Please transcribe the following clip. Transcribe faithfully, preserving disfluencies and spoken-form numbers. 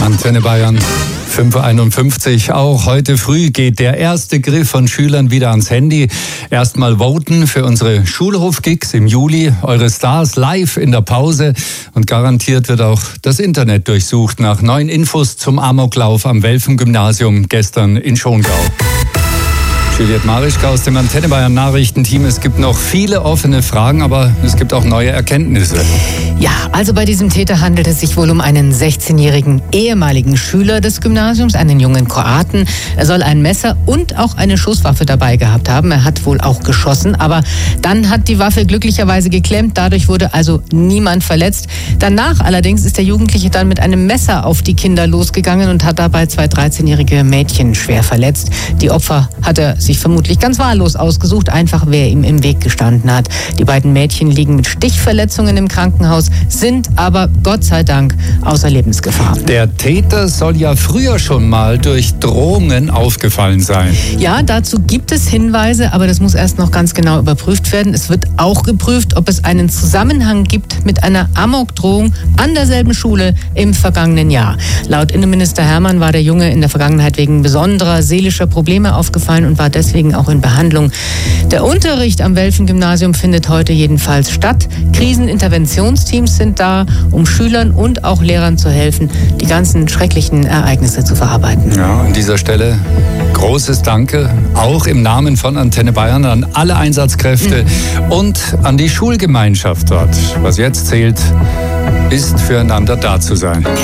Antenne Bayern, fünf Uhr einundfünfzig. Auch heute früh geht der erste Griff von Schülern wieder ans Handy. Erstmal voten für unsere Schulhof-Gigs im Juli. Eure Stars live in der Pause. Und garantiert wird auch das Internet durchsucht nach neuen Infos zum Amoklauf am Welfen-Gymnasium gestern in Schongau. Juliette Marischka aus dem Antenne Bayern Nachrichtenteam. Es gibt noch viele offene Fragen, aber es gibt auch neue Erkenntnisse. Ja, also bei diesem Täter handelt es sich wohl um einen sechzehnjährigen ehemaligen Schüler des Gymnasiums, einen jungen Kroaten. Er soll ein Messer und auch eine Schusswaffe dabei gehabt haben. Er hat wohl auch geschossen, aber dann hat die Waffe glücklicherweise geklemmt. Dadurch wurde also niemand verletzt. Danach allerdings ist der Jugendliche dann mit einem Messer auf die Kinder losgegangen und hat dabei zwei dreizehnjährige Mädchen schwer verletzt. Die Opfer hat er sich vermutlich ganz wahllos ausgesucht, einfach wer ihm im Weg gestanden hat. Die beiden Mädchen liegen mit Stichverletzungen im Krankenhaus, sind aber Gott sei Dank außer Lebensgefahr. Der Täter soll ja früher schon mal durch Drohungen aufgefallen sein. Ja, dazu gibt es Hinweise, aber das muss erst noch ganz genau überprüft werden. Es wird auch geprüft, ob es einen Zusammenhang gibt mit einer Amokdrohung an derselben Schule im vergangenen Jahr. Laut Innenminister Hermann war der Junge in der Vergangenheit wegen besonderer seelischer Probleme aufgefallen und war deswegen auch in Behandlung. Der Unterricht am Welfen-Gymnasium findet heute jedenfalls statt. Kriseninterventionsteams sind da, um Schülern und auch Lehrern zu helfen, die ganzen schrecklichen Ereignisse zu verarbeiten. Ja, an dieser Stelle großes Danke, auch im Namen von Antenne Bayern an alle Einsatzkräfte mhm. und an die Schulgemeinschaft dort. Was jetzt zählt, ist füreinander da zu sein.